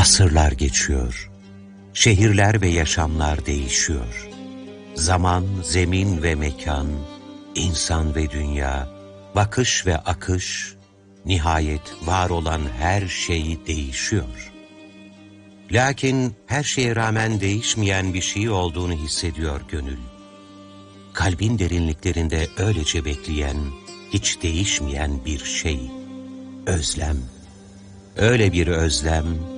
Asırlar geçiyor, şehirler ve yaşamlar değişiyor. Zaman, zemin ve mekan, insan ve dünya, bakış ve akış, nihayet var olan her şey değişiyor. Lakin her şeye rağmen değişmeyen bir şey olduğunu hissediyor gönül. Kalbin derinliklerinde öylece bekleyen, hiç değişmeyen bir şey, özlem. Öyle bir özlem